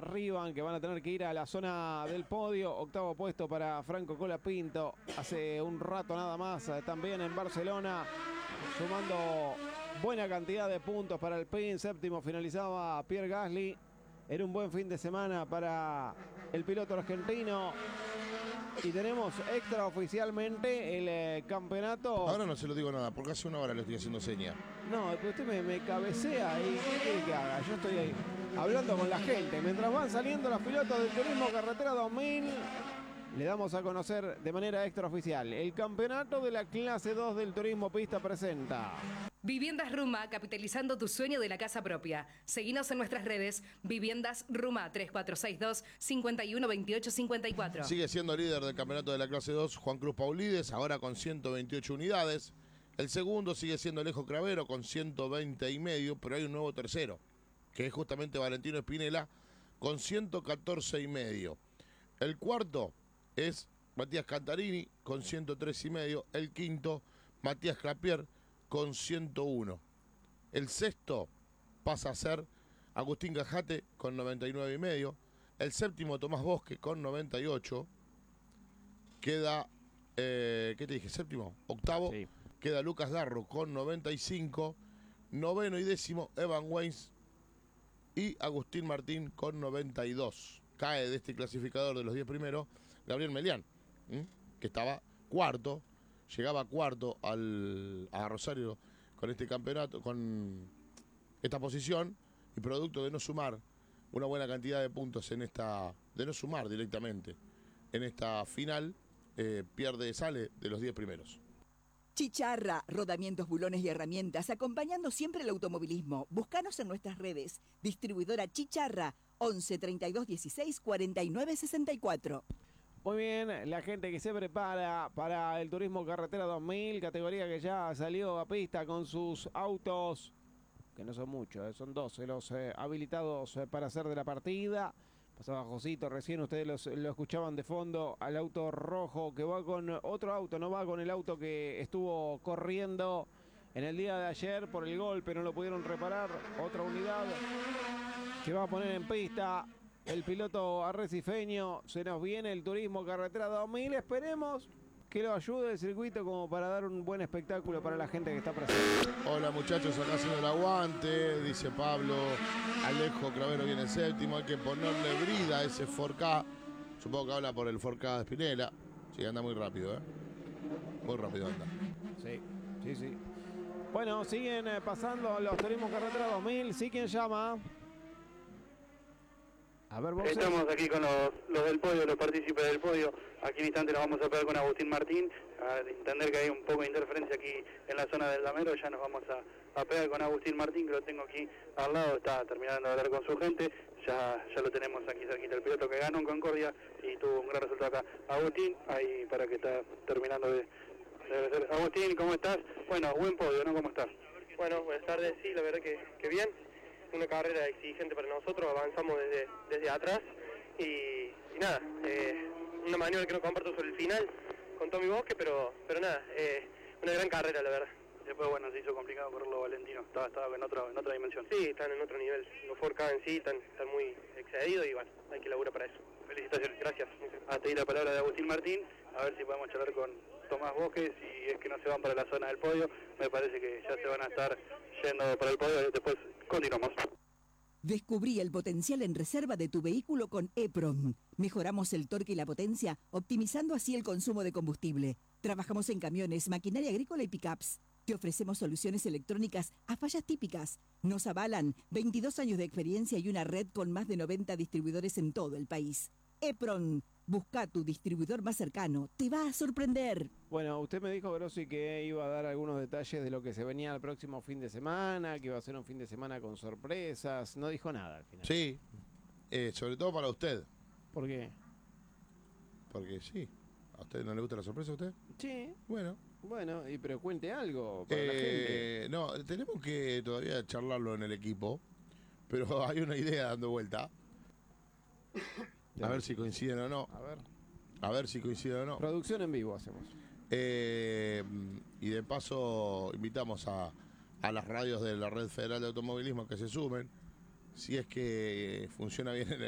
arriban, que van a tener que ir a la zona del podio. Octavo puesto para Franco Colapinto. Hace un rato nada más, también en Barcelona, sumando buena cantidad de puntos para el PIN. Séptimo finalizaba Pierre Gasly. Era un buen fin de semana para el piloto argentino. Y tenemos extraoficialmente el campeonato. Ahora no se lo digo nada, porque hace una hora le estoy haciendo seña. No, pero usted me cabecea y ¿qué quiere que haga? Yo estoy ahí hablando con la gente. Mientras van saliendo los pilotos del Turismo Carretera 2000, le damos a conocer de manera extraoficial el campeonato de la clase 2 del Turismo Pista presenta. Viviendas Ruma, capitalizando tu sueño de la casa propia. Seguinos en nuestras redes, Viviendas Ruma 3462 512854. Sigue siendo líder del campeonato de la clase 2 Juan Cruz Paulides, ahora con 128 unidades. El segundo sigue siendo Alejo Cravero con 120 y medio, pero hay un nuevo tercero, que es justamente Valentino Espinela con 114 y medio. El cuarto es Matías Cantarini con 103 y medio. El quinto, Matías Clapier con 101. El sexto pasa a ser Agustín Cajate con 99 y medio. El séptimo, Tomás Bosque con 98. Queda, ¿qué te dije? Séptimo, octavo. Sí. Queda Lucas Darro con 95. Noveno y décimo, Evan Weins y Agustín Martín con 92. Cae de este clasificador de los 10 primeros Gabriel Melián, que estaba cuarto. Llegaba cuarto a Rosario con este campeonato, con esta posición, y producto de no sumar una buena cantidad de puntos en esta, de no sumar directamente en esta final, sale de los 10 primeros. Chicharra, rodamientos, bulones y herramientas, acompañando siempre el automovilismo. Búscanos en nuestras redes. Distribuidora Chicharra, 11 32 16 49 64. Muy bien, la gente que se prepara para el Turismo Carretera 2000, categoría que ya salió a pista con sus autos, que no son muchos, son 12 los habilitados para hacer de la partida. Pasaba Josito, recién ustedes lo escuchaban de fondo, al auto rojo que va con otro auto, no va con el auto que estuvo corriendo en el día de ayer por el golpe, no lo pudieron reparar. Otra unidad que va a poner en pista el piloto arrecifeño. Se nos viene el Turismo Carretera 2000. Esperemos que lo ayude el circuito como para dar un buen espectáculo para la gente que está presente. Hola muchachos, acá haciendo el aguante, dice Pablo. Alejo Cravero viene séptimo. Hay que ponerle brida a ese 4K. Supongo que habla por el 4K de Espinela. Sí, anda muy rápido, muy rápido anda. Sí. Bueno, siguen pasando los Turismo Carretera 2000. ¿Sí quién llama? A ver, vos. Estamos aquí con los del podio, los partícipes del podio. Aquí en instante nos vamos a pegar con Agustín Martín. A entender que hay un poco de interferencia aquí en la zona del damero. Ya nos vamos a pegar con Agustín Martín, que lo tengo aquí al lado. Está terminando de hablar con su gente. Ya lo tenemos aquí cerquita. El piloto que ganó en Concordia y tuvo un gran resultado acá. Agustín, ahí para que está terminando de hacer. Agustín, ¿cómo estás? Bueno, buen podio, ¿no? ¿Cómo estás? Bueno, buenas tardes. Sí, la verdad que bien. Una carrera exigente para nosotros, avanzamos desde atrás y nada, una maniobra que no comparto sobre el final con Tommy Bosque, pero nada, una gran carrera la verdad. Después bueno, se hizo complicado correrlo Valentino, estaba en otra dimensión. Sí, están en otro nivel, los 4K en sí están muy excedidos y bueno, hay que laburar para eso. Felicitaciones, gracias. Hasta ahí la palabra de Agustín Martín, a ver si podemos charlar con Tomás Bosque, si es que no se van para la zona del podio. Me parece que ya se van a estar yendo para el podio, después continuamos. Descubrí el potencial en reserva de tu vehículo con EPROM. Mejoramos el torque y la potencia, optimizando así el consumo de combustible. Trabajamos en camiones, maquinaria agrícola y pickups. Te ofrecemos soluciones electrónicas a fallas típicas. Nos avalan 22 años de experiencia y una red con más de 90 distribuidores en todo el país. EPROM. Busca tu distribuidor más cercano. Te va a sorprender. Bueno, usted me dijo, Grossi, que iba a dar algunos detalles de lo que se venía el próximo fin de semana, que iba a ser un fin de semana con sorpresas. No dijo nada al final. Sí, sobre todo para usted. ¿Por qué? Porque sí. ¿A usted no le gusta la sorpresa a usted? Sí. Bueno, pero cuente algo para la gente. No, tenemos que todavía charlarlo en el equipo, pero hay una idea dando vuelta. A ver si coinciden o no. A ver si coinciden o no. Producción en vivo hacemos. Y de paso invitamos a las radios de la Red Federal de Automovilismo que se sumen. Si es que funciona bien